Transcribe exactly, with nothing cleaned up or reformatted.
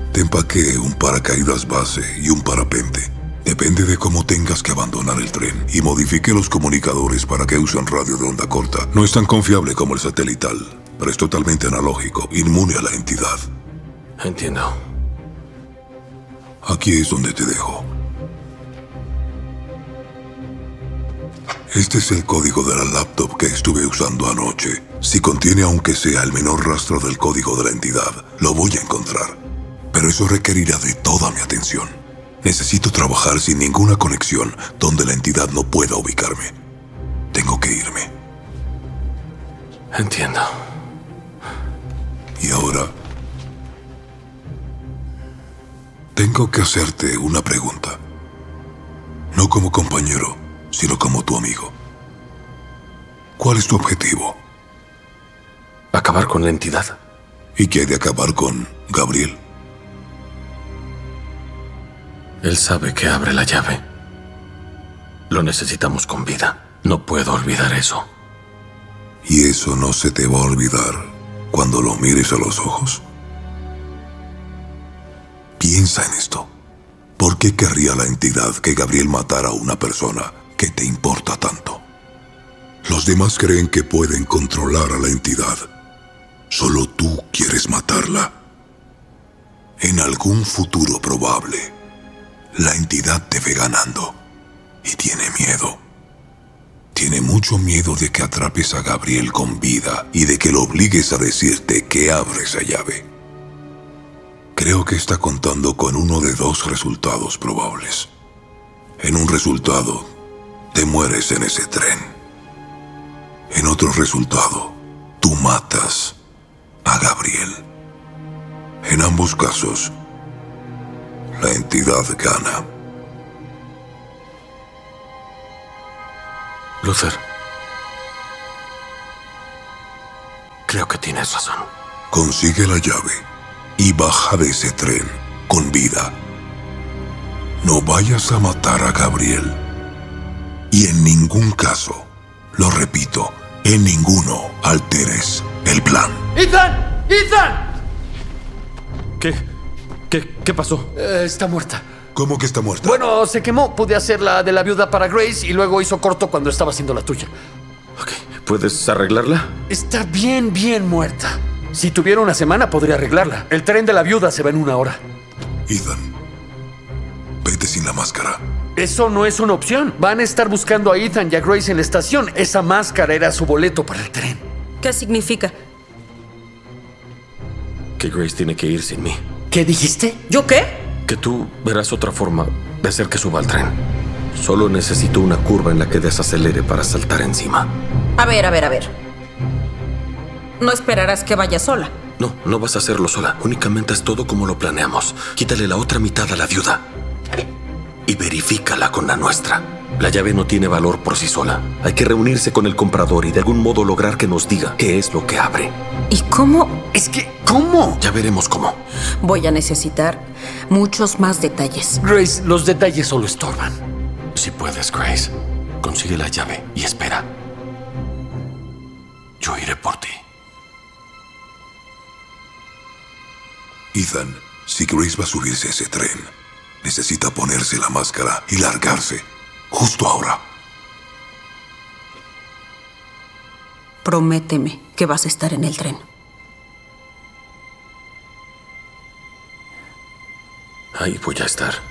Te empaqué un paracaídas base y un parapente. Depende de cómo tengas que abandonar el tren. Y modifiqué los comunicadores para que usen radio de onda corta. No es tan confiable como el satelital, pero es totalmente analógico, inmune a la entidad. Entiendo. Aquí es donde te dejo. Este es el código de la laptop que estuve usando anoche. Si contiene aunque sea el menor rastro del código de la entidad, lo voy a encontrar. Pero eso requerirá de toda mi atención. Necesito trabajar sin ninguna conexión donde la entidad no pueda ubicarme. Tengo que irme. Entiendo. Y ahora, tengo que hacerte una pregunta. No como compañero, sino como tu amigo. ¿Cuál es tu objetivo? Acabar con la entidad. ¿Y qué hay de acabar con Gabriel? Él sabe que abre la llave. Lo necesitamos con vida. No puedo olvidar eso. ¿Y eso no se te va a olvidar cuando lo mires a los ojos? Piensa en esto. ¿Por qué querría la entidad que Gabriel matara a una persona que te importa tanto? Los demás creen que pueden controlar a la entidad. Solo tú quieres matarla. En algún futuro probable, la entidad te ve ganando y tiene miedo. Tiene mucho miedo de que atrapes a Gabriel con vida y de que lo obligues a decirte que abre esa llave. Creo que está contando con uno de dos resultados probables. En un resultado, te mueres en ese tren. En otro resultado, tú matas a Gabriel. En ambos casos, la entidad gana. Luther, creo que tienes razón. Consigue la llave y baja de ese tren con vida. No vayas a matar a Gabriel. Y en ningún caso, lo repito, en ninguno alteres el plan. ¡Ethan! ¡Ethan! ¿Qué? ¿Qué, qué pasó? Eh, está muerta. ¿Cómo que está muerta? Bueno, se quemó. Pude hacer la de la viuda para Grace y luego hizo corto cuando estaba haciendo la tuya. Ok, ¿puedes arreglarla? Está bien, bien muerta. Si tuviera una semana, podría arreglarla. El tren de la viuda se va en una hora. Ethan, vete sin la máscara. Eso no es una opción. Van a estar buscando a Ethan y a Grace en la estación. Esa máscara era su boleto para el tren. ¿Qué significa? Que Grace tiene que ir sin mí. ¿Qué dijiste? ¿Yo qué? Que tú verás otra forma de hacer que suba al tren. Solo necesito una curva en la que desacelere para saltar encima. A ver, a ver, a ver. No esperarás que vaya sola. No, no vas a hacerlo sola. Únicamente es todo como lo planeamos. Quítale la otra mitad a la viuda y verifícala con la nuestra. La llave no tiene valor por sí sola. Hay que reunirse con el comprador y de algún modo lograr que nos diga qué es lo que abre. ¿Y cómo? Es que, ¿cómo? Ya veremos cómo. Voy a necesitar muchos más detalles. Grace, los detalles solo estorban. Si puedes, Grace, consigue la llave y espera. Yo iré por ti. Ethan, si Grace va a subirse a ese tren, necesita ponerse la máscara y largarse. Justo ahora. Prométeme que vas a estar en el tren. Ahí voy a estar.